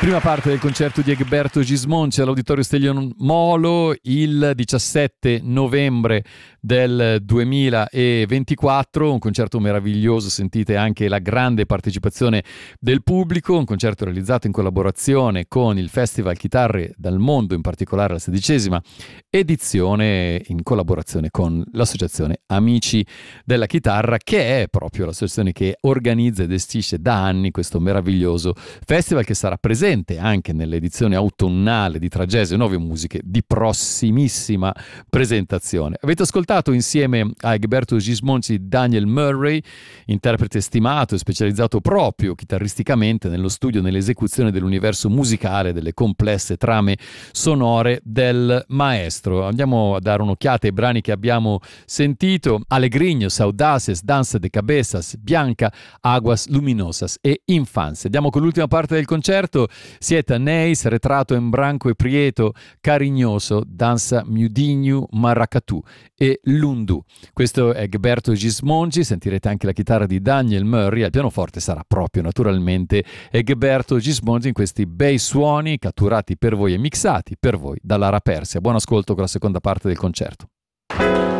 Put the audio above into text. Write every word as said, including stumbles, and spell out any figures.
Prima parte del concerto di Egberto Gismonti all'Auditorio Stelion Molo il diciassette novembre del duemilaventiquattro, un concerto meraviglioso, sentite anche la grande partecipazione del pubblico, un concerto realizzato in collaborazione con il Festival Chitarre dal Mondo, in particolare la sedicesima edizione, in collaborazione con l'associazione Amici della Chitarra, che è proprio l'associazione che organizza e gestisce da anni questo meraviglioso festival, che sarà presente anche nell'edizione autunnale di Tragese Nuove Musiche di prossimissima presentazione. Avete ascoltato insieme a Egberto Gismonti Daniel Murray, interprete stimato e specializzato proprio chitarristicamente nello studio e nell'esecuzione dell'universo musicale delle complesse trame sonore del maestro. Andiamo a dare un'occhiata ai brani che abbiamo sentito: Alegriños, Audaces, Danza de Cabezas, Bianca, Aguas Luminosas e Infancia. Andiamo con l'ultima parte del concerto. Siete Neis, Retrato en Branco e Prieto, Cariñoso, Danza Miudinho, Maracatu e Lundu. Questo è Egberto Gismonti, sentirete anche la chitarra di Daniel Murray, al pianoforte sarà proprio naturalmente Egberto Gismonti in questi bei suoni catturati per voi e mixati per voi da Lara Persia. Buon ascolto con la seconda parte del concerto.